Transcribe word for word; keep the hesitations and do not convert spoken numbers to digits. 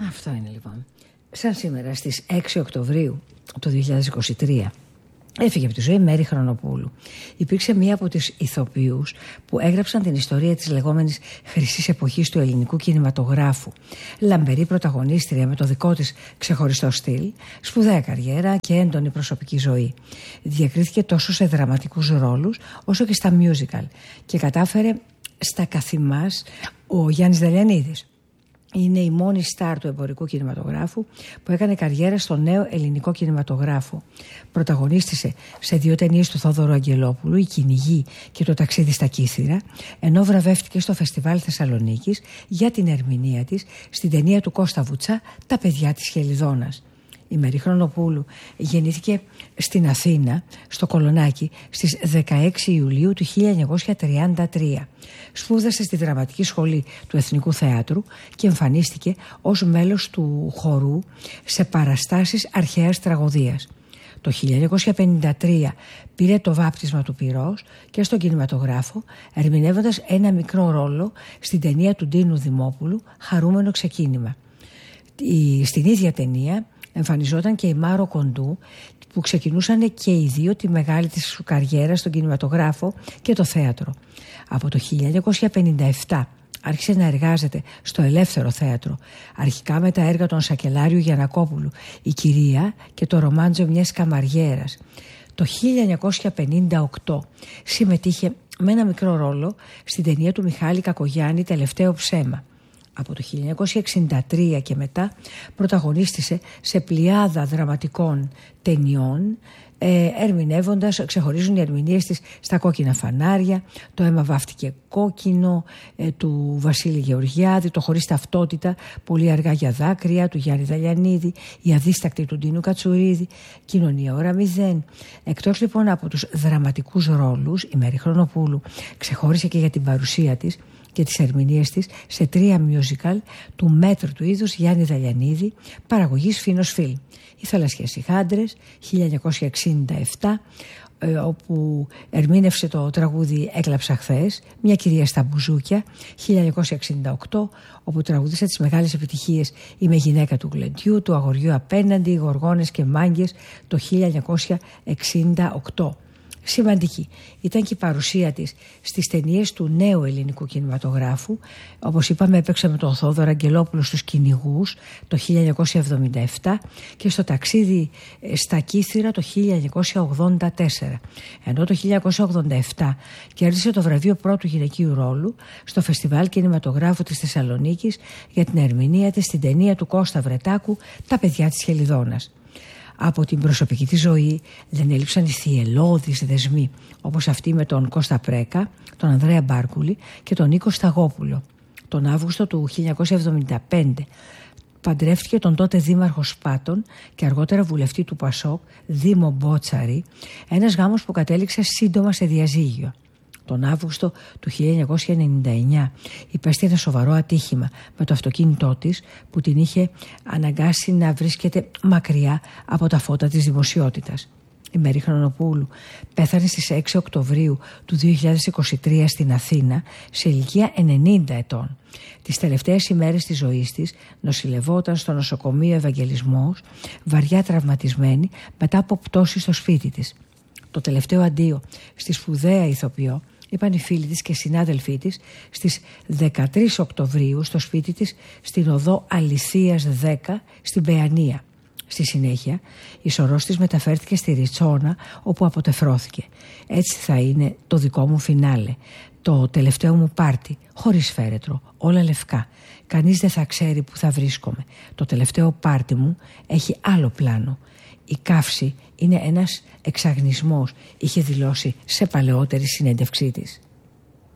Αυτό είναι λοιπόν. Σαν σήμερα στις έξι Οκτωβρίου του δύο χιλιάδες είκοσι τρία έφυγε από τη ζωή Μέρη Χρονοπούλου. Υπήρξε μία από τις ηθοποιούς που έγραψαν την ιστορία της λεγόμενης χρυσής εποχής του ελληνικού κινηματογράφου. Λαμπερή πρωταγωνίστρια με το δικό της ξεχωριστό στυλ, σπουδαία καριέρα και έντονη προσωπική ζωή. Διακρίθηκε τόσο σε δραματικούς ρόλους όσο και στα musical και κατάφερε στα καθημάς ο Γιάννης Δελιανίδης. Είναι η μόνη στάρ του εμπορικού κινηματογράφου που έκανε καριέρα στο νέο ελληνικό κινηματογράφο. Πρωταγωνίστησε σε δύο ταινίες του Θόδωρου Αγγελόπουλου, «Η Κυνηγή» και «Το ταξίδι στα Κύθυρα», ενώ βραβεύτηκε στο Φεστιβάλ Θεσσαλονίκης για την ερμηνεία της στην ταινία του Κώστα Βουτσά «Τα παιδιά της Χελιδόνας». Η Μέρη Χρονοπούλου γεννήθηκε στην Αθήνα, στο Κολονάκι, στις δεκαέξι Ιουλίου του χίλια εννιακόσια τριάντα τρία. Σπούδασε στη Δραματική Σχολή του Εθνικού Θεάτρου και εμφανίστηκε ως μέλος του χορού σε παραστάσεις αρχαίας τραγωδίας. Το χίλια εννιακόσια πενήντα τρία πήρε το βάπτισμα του πυρός και στον κινηματογράφο, ερμηνεύοντας ένα μικρό ρόλο στην ταινία του Ντίνου Δημόπουλου «Χαρούμενο ξεκίνημα». Η, στην ίδια ταινία εμφανιζόταν και η Μάρο Κοντού, που ξεκινούσαν και οι δύο τη μεγάλη της καριέρα στον κινηματογράφο και το θέατρο. Από το χίλια εννιακόσια πενήντα επτά άρχισε να εργάζεται στο Ελεύθερο Θέατρο, αρχικά με τα έργα των Σακελάριου Γιαννακόπουλου, «Η Κυρία» και το «Ρομάντζο μιας καμαριέρας». Το χίλια εννιακόσια πενήντα οκτώ συμμετείχε με ένα μικρό ρόλο στην ταινία του Μιχάλη Κακογιάννη «Τελευταίο ψέμα». Από το χίλια εννιακόσια εξήντα τρία και μετά πρωταγωνίστησε σε πλειάδα δραματικών ταινιών, ε, ερμηνεύοντας, ξεχωρίζουν οι ερμηνείες της στα «Κόκκινα φανάρια», «Το αίμα βάφτηκε κόκκινο» ε, του Βασίλη Γεωργιάδη, «Το χωρίς ταυτότητα», «Πολύ αργά για δάκρυα» του Γιάννη Δαλιανίδη, «Η αδίστακτη» του Ντίνου Κατσουρίδη, «Κοινωνία ώρα μηδέν». Εκτός λοιπόν από τους δραματικούς ρόλους, η Μέρη Χρονοπούλου ξεχώρισε και για την παρουσία της και τις ερμηνείες της σε τρία musical του μέτρου του είδους Γιάννη Δαλιανίδη, παραγωγής Φίνος Φιλμ. «Οι θαλασσιές οι άντρες» χίλια εννιακόσια εξήντα επτά, όπου ερμήνευσε το τραγούδι «Έκλαψα χθες», «Μια κυρία στα μπουζούκια» χίλια εννιακόσια εξήντα οκτώ, όπου τραγουδίσε τις μεγάλες επιτυχίες «Είμαι γυναίκα του γλεντιού», «Του αγοριού απέναντι», «Γοργόνες και μάγκες» το χίλια εννιακόσια εξήντα οκτώ. Σημαντική ήταν και η παρουσία της στις ταινίες του νέου ελληνικού κινηματογράφου. Όπως είπαμε, έπαιξε με τον Θόδωρο Αγγελόπουλο στους Κυνηγούς το χίλια εννιακόσια εβδομήντα επτά και στο Ταξίδι στα Κύθυρα το χίλια εννιακόσια ογδόντα τέσσερα. Ενώ το χίλια εννιακόσια ογδόντα επτά κέρδισε το βραβείο πρώτου γυναικείου ρόλου στο Φεστιβάλ Κινηματογράφου της Θεσσαλονίκης για την ερμηνεία της στην ταινία του Κώστα Βρετάκου «Τα παιδιά της Χελιδόνας». Από την προσωπική της ζωή δεν έλειψαν οι θυελώδεις δεσμοί, όπως αυτή με τον Κώστα Πρέκα, τον Ανδρέα Μπάρκουλη και τον Νίκο Σταγόπουλο. Τον Αύγουστο του χίλια εννιακόσια εβδομήντα πέντε παντρεύτηκε τον τότε δήμαρχο Σπάτων και αργότερα βουλευτή του Πασόκ, Δήμο Μπότσαρη, ένας γάμος που κατέληξε σύντομα σε διαζύγιο. Τον Αύγουστο του χίλια εννιακόσια ενενήντα εννιά υπέστη ένα σοβαρό ατύχημα με το αυτοκίνητό της που την είχε αναγκάσει να βρίσκεται μακριά από τα φώτα της δημοσιότητας. Η Μέρη Χρονοπούλου πέθανε στις έξι Οκτωβρίου του δύο χιλιάδες είκοσι τρία στην Αθήνα σε ηλικία ενενήντα ετών. Τις τελευταίες ημέρες της ζωής της νοσηλευόταν στο νοσοκομείο Ευαγγελισμός, βαριά τραυματισμένη μετά από πτώση στο σπίτι της. Το τελευταίο αντίο στη σπουδαία ηθοποιό είπαν οι φίλοι της και συνάδελφοί της στις δεκατρείς Οκτωβρίου στο σπίτι της στην οδό Αληθείας δέκα στην Παιανία. Στη συνέχεια η σωρός της μεταφέρθηκε στη Ριτσόνα, όπου αποτεφρώθηκε. Έτσι θα είναι το δικό μου φινάλε, το τελευταίο μου πάρτι, χωρίς φέρετρο, όλα λευκά. Κανείς δεν θα ξέρει που θα βρίσκομαι. Το τελευταίο πάρτι μου έχει άλλο πλάνο. Η καύση είναι ένας εξαγνισμός, είχε δηλώσει σε παλαιότερη συνέντευξή της.